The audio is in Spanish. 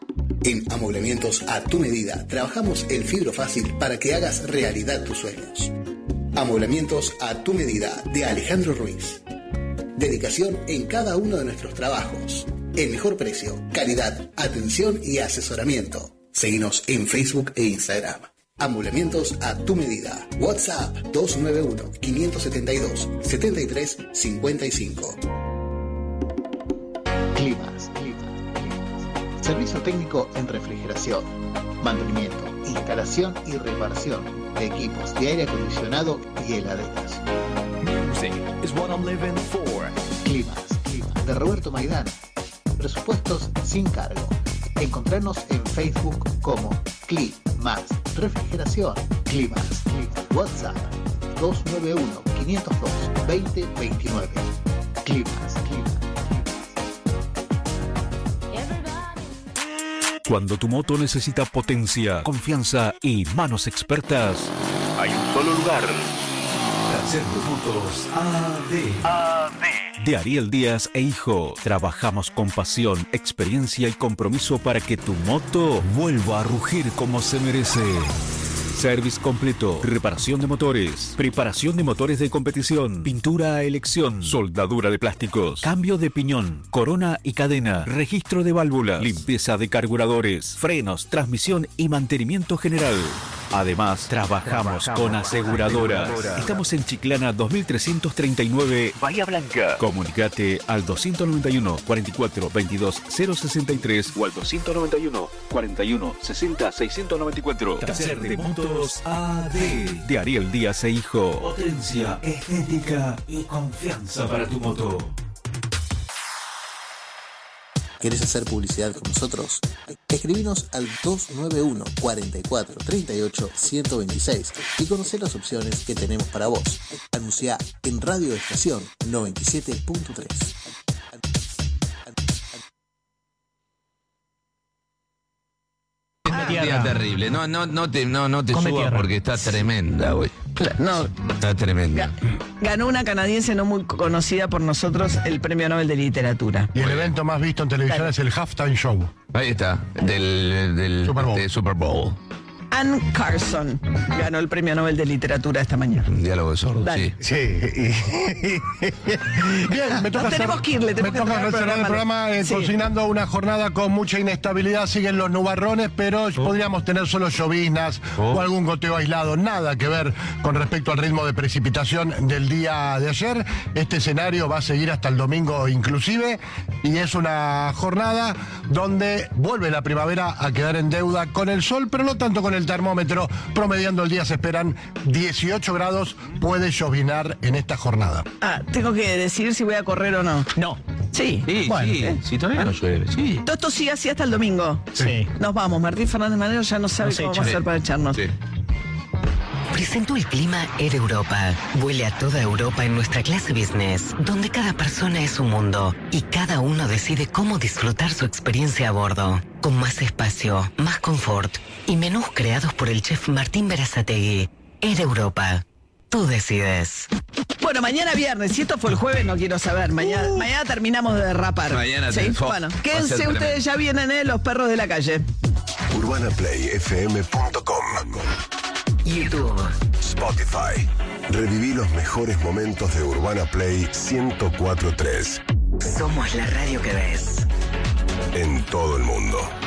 En Amoblamientos a tu medida, trabajamos el fibro fácil para que hagas realidad tus sueños. Amoblamientos a tu medida de Alejandro Ruiz. Dedicación en cada uno de nuestros trabajos. El mejor precio, calidad, atención y asesoramiento. Seguinos en Facebook e Instagram. Amoblamientos a tu medida. WhatsApp 291-572-7355. Climas. Servicio técnico en refrigeración, mantenimiento, instalación y reparación de equipos de aire acondicionado y heladeras. Music is what I'm living for. Climas, de Roberto Maidana. Presupuestos sin cargo. Encontrarnos en Facebook como Climas Refrigeración. Climas. WhatsApp 291-502-2029. Climas. Cuando tu moto necesita potencia, confianza y manos expertas, hay un solo lugar. Taller de Motos AD. De Ariel Díaz e Hijo. Trabajamos con pasión, experiencia y compromiso para que tu moto vuelva a rugir como se merece. Service completo, reparación de motores, preparación de motores de competición, pintura a elección, soldadura de plásticos, cambio de piñón, corona y cadena, registro de válvulas, limpieza de carburadores, frenos, transmisión y mantenimiento general. Además, trabajamos con aseguradoras. Estamos en Chiclana 2339, Bahía Blanca. Comunicate al 291 44 22 063 o al 291 41 60 694. Taller de Motos AD de Ariel Díaz e Hijo. Potencia, estética y confianza para tu moto. ¿Querés hacer publicidad con nosotros? Escribinos al 291 44 38 126 y conocer las opciones que tenemos para vos. Anunciá en Radio Estación 97.3. Día terrible. No te subas porque está tremenda, güey. No, Está tremenda. ganó una canadiense no muy conocida por nosotros el Premio Nobel de Literatura. Y el evento más visto en televisión es el Halftime Show. Ahí está, del Super Bowl. Anne Carson ganó el Premio Nobel de Literatura esta mañana. Un diálogo de sordos, sí. Sí. Bien, me toca Nos tenemos que ir, le tenemos que cerrar el programa Sí. consignando una jornada con mucha inestabilidad. Siguen los nubarrones, pero podríamos tener solo lloviznas o algún goteo aislado. Nada que ver con respecto al ritmo de precipitación del día de ayer. Este escenario va a seguir hasta el domingo inclusive. Y es una jornada donde vuelve la primavera a quedar en deuda con el sol, pero no tanto con el termómetro. Promediando el día se esperan 18 grados. Puede llovinar en esta jornada. Tengo que decidir si voy a correr o no. No. Sí. Sí, Bueno, sí, todavía no llueve, sí. Todo esto sigue así hasta el domingo. Sí. Nos vamos. Martín Fernández Manero ya no sabe Nos cómo echa. vamos a hacer para echarnos. Sí. Presentó el clima Air Europa. Vuele a toda Europa en nuestra clase business, donde cada persona es un mundo y cada uno decide cómo disfrutar su experiencia a bordo. Con más espacio, más confort y menús creados por el chef Martín Berazategui. Air Europa. Tú decides. Bueno, mañana viernes, si esto fue el jueves, no quiero saber. Mañana terminamos de derrapar. Mañana ¿sí? te- Bueno, va a quédense ser ustedes, ya vienen los perros de la calle. UrbanaPlayFM.com, YouTube. Spotify. Reviví los mejores momentos de Urbana Play 104.3 Somos la radio que ves. en todo el mundo.